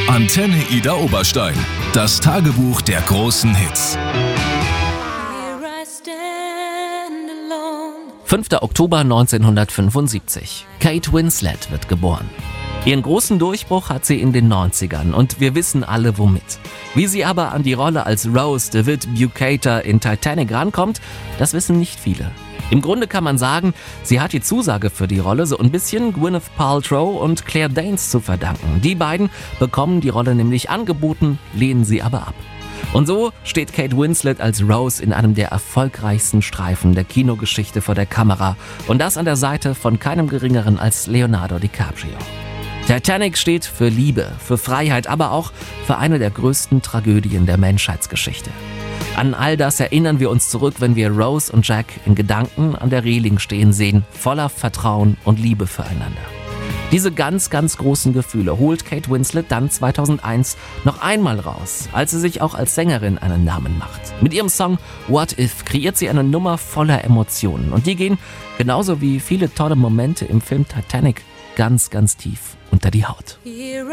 Antenne Ida Oberstein. Das Tagebuch der großen Hits. 5. Oktober 1975. Kate Winslet wird geboren. Ihren großen Durchbruch hat sie in den 90ern und wir wissen alle womit. Wie sie aber an die Rolle als Rose DeWitt Bukater in Titanic rankommt, das wissen nicht viele. Im Grunde kann man sagen, sie hat die Zusage für die Rolle so ein bisschen Gwyneth Paltrow und Claire Danes zu verdanken. Die beiden bekommen die Rolle nämlich angeboten, lehnen sie aber ab. Und so steht Kate Winslet als Rose in einem der erfolgreichsten Streifen der Kinogeschichte vor der Kamera und das an der Seite von keinem geringeren als Leonardo DiCaprio. Titanic steht für Liebe, für Freiheit, aber auch für eine der größten Tragödien der Menschheitsgeschichte. An all das erinnern wir uns zurück, wenn wir Rose und Jack in Gedanken an der Reling stehen sehen, voller Vertrauen und Liebe füreinander. Diese ganz, ganz großen Gefühle holt Kate Winslet dann 2001 noch einmal raus, als sie sich auch als Sängerin einen Namen macht. Mit ihrem Song What If kreiert sie eine Nummer voller Emotionen und die gehen, genauso wie viele tolle Momente im Film Titanic, ganz, ganz tief unter die Haut.